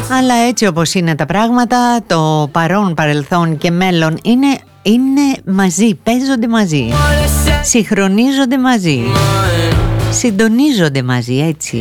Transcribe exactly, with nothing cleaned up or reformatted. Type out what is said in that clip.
Αλλά έτσι όπως είναι τα πράγματα, το παρόν, παρελθόν και μέλλον είναι, είναι μαζί, παίζονται μαζί, συγχρονίζονται μαζί, συντονίζονται μαζί, έτσι.